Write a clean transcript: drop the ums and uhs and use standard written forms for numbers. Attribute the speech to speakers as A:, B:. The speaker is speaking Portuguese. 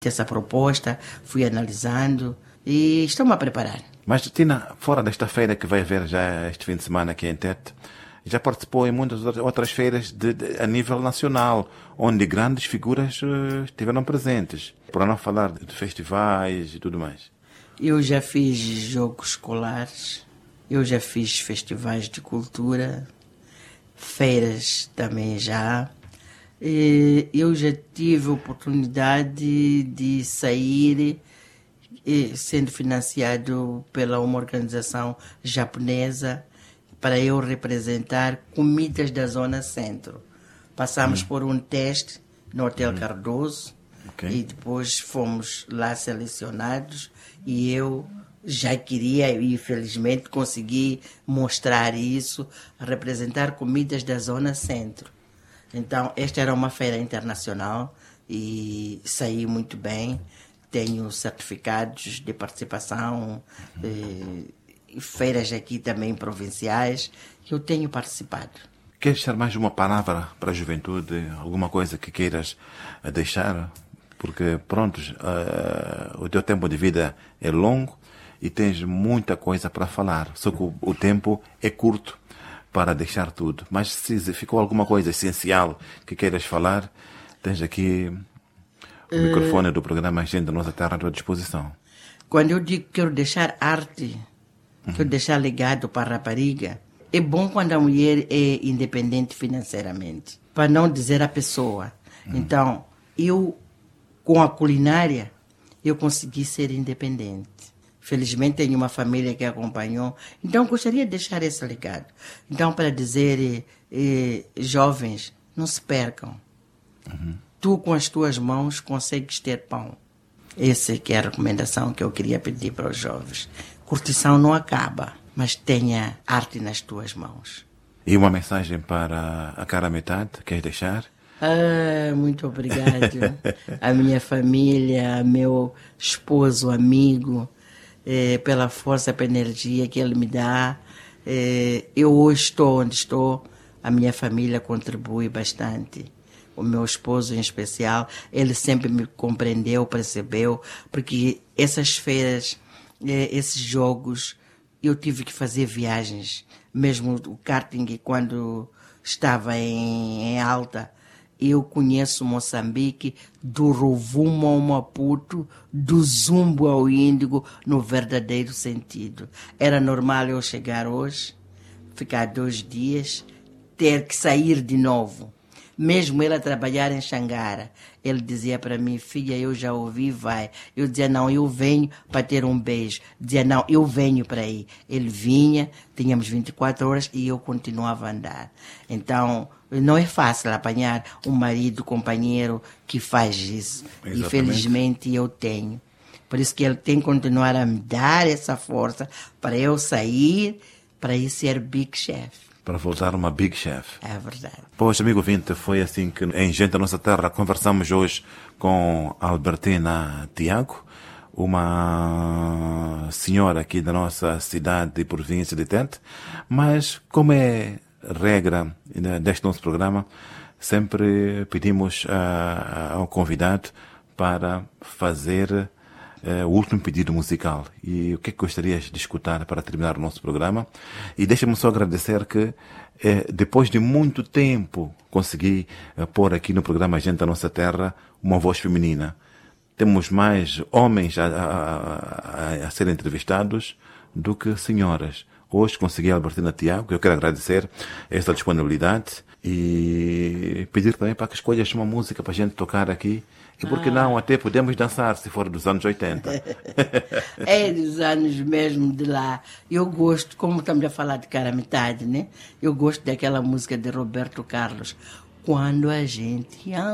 A: dessa proposta, fui analisando e estou-me a preparar.
B: Mas, Tina, fora desta feira que vai haver já este fim de semana aqui em Tete, já participou em muitas outras feiras a nível nacional, onde grandes figuras estiveram presentes. Para não falar de festivais e tudo mais.
A: Eu já fiz jogos escolares, eu já fiz festivais de cultura, feiras também já. Eu já tive a oportunidade de sair sendo financiado pela uma organização japonesa para eu representar comidas da Zona Centro. Passamos por um teste no Hotel Cardoso e depois fomos lá selecionados e eu já queria e felizmente consegui mostrar isso, representar comidas da Zona Centro. Então, esta era uma feira internacional e saí muito bem. Tenho certificados de participação, feiras aqui também provinciais, que eu tenho participado.
B: Queres deixar mais uma palavra para a juventude? Alguma coisa que queiras deixar? Porque, pronto, o teu tempo de vida é longo e tens muita coisa para falar. Só que o tempo é curto para deixar tudo. Mas se ficou alguma coisa essencial que queiras falar, tens aqui o microfone do programa Gente da Nossa Terra à tua disposição.
A: Quando eu digo que quero deixar arte, quero deixar legado para a rapariga, é bom quando a mulher é independente financeiramente, para não dizer a pessoa. Então, eu, com a culinária, eu consegui ser independente. Felizmente tenho uma família que acompanhou. Então, gostaria de deixar esse legado. Então, para dizer, jovens, não se percam. Tu, com as tuas mãos, consegues ter pão. Essa que é a recomendação que eu queria pedir para os jovens. Curtição não acaba, mas tenha arte nas tuas mãos.
B: E uma mensagem para a cara metade, queres deixar?
A: Muito obrigado. A minha família, meu esposo, amigo, pela força, pela energia que ele me dá. Eu hoje estou onde estou, a minha família contribui bastante. O meu esposo em especial, ele sempre me compreendeu, percebeu, porque essas feiras, esses jogos, eu tive que fazer viagens. Mesmo o karting, quando estava em alta, eu conheço Moçambique do Rovuma ao Maputo, do Zumbo ao Índigo, no verdadeiro sentido. Era normal eu chegar hoje, ficar 2 dias, ter que sair de novo. Mesmo ele a trabalhar em Xangara, ele dizia para mim, filha, eu já ouvi, vai. Eu dizia, não, eu venho para ter um beijo. Dizia, não, eu venho para aí. Ele vinha, tínhamos 24 horas e eu continuava a andar. Então, não é fácil apanhar um marido, companheiro que faz isso.
B: Exatamente.
A: E felizmente eu tenho. Por isso que ele tem que continuar a me dar essa força para eu sair, para ir ser Big Chef.
B: Para voltar uma Big Chef.
A: É verdade.
B: Pois, amigo ouvinte, foi assim que em Gente da Nossa Terra conversamos hoje com Albertina Tiago, uma senhora aqui da nossa cidade e província de Tete, mas como é regra deste nosso programa, sempre pedimos ao convidado para fazer o último pedido musical. E o que é que gostarias de escutar para terminar o nosso programa? E deixa-me só agradecer que depois de muito tempo consegui pôr aqui no programa Gente da Nossa Terra uma voz feminina. Temos mais homens a serem entrevistados do que senhoras. Hoje consegui a Albertina Tiago, eu quero agradecer esta disponibilidade e pedir também para que escolhas uma música para a gente tocar aqui. E por que não, até podemos dançar, se for dos anos 80.
A: É dos anos mesmo de lá. Eu gosto, como estamos a falar de cara metade, né? Eu gosto daquela música de Roberto Carlos. Quando a gente ama.